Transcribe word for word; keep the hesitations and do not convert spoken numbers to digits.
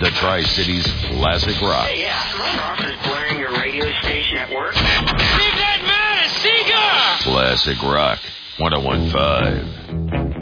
the Tri-Cities Classic Rock. Hey, yeah, Crawford is blaring your radio station at work. Leave that man a cigar! Classic Rock, one oh one point five.